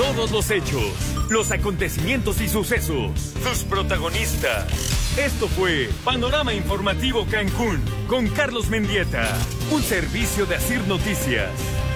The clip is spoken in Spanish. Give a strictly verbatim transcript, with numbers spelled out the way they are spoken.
Todos los hechos, los acontecimientos y sucesos, sus protagonistas. Esto fue Panorama Informativo Cancún con Carlos Mendieta, un servicio de Asir Noticias.